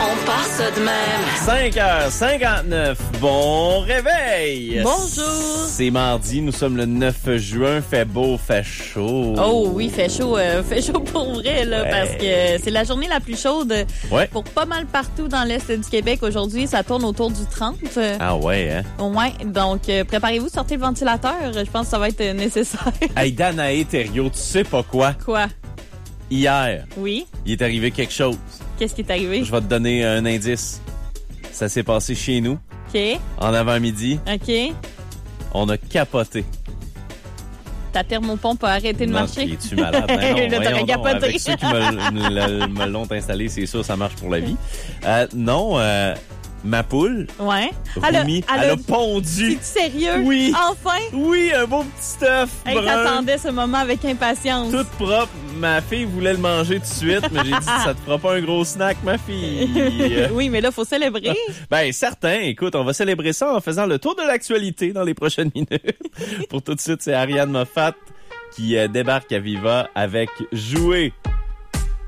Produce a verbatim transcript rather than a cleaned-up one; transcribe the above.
On part ça de même. cinq heures cinquante-neuf, bon réveil! Bonjour! C'est mardi, nous sommes le neuf juin, fait beau, fait chaud. Oh oui, fait chaud, euh, fait chaud pour vrai, là, Ouais. parce que c'est la journée la plus chaude Ouais. pour pas mal partout dans l'Est du Québec. Aujourd'hui, ça tourne autour du trente. Ah ouais, hein? Ouais, donc euh, préparez-vous, sortez le ventilateur. Je pense que ça va être euh, nécessaire. Hey, Danae Thériault, tu sais pas quoi? Quoi? Hier, Oui? il est arrivé quelque chose. Qu'est-ce qui est arrivé? Je vais te donner un indice. Ça s'est passé chez nous, OK, en avant-midi. OK. On a capoté. Ta thermopompe a arrêté de Non, marcher. es-tu malade? Ben non, Là, t'aurais voyons donc. capoté. Avec ceux qui me, le- me l'ont installé, c'est sûr, ça marche pour la vie. Euh, non, euh, ma poule, Ouais. Elle a, Roumi, elle elle a- a pondu. C'est sérieux? Oui. Enfin? Oui, un beau petit stuff Hey, brun, t'attendais ce moment avec impatience. tout propre. Ma fille voulait le manger tout de suite, mais j'ai dit, ça te fera pas un gros snack, ma fille. Oui, mais là, faut célébrer. Ben, certain. Écoute, on va célébrer ça en faisant le tour de l'actualité dans les prochaines minutes. Pour tout de suite, c'est Ariane Moffat qui euh, débarque à Viva avec Jouer.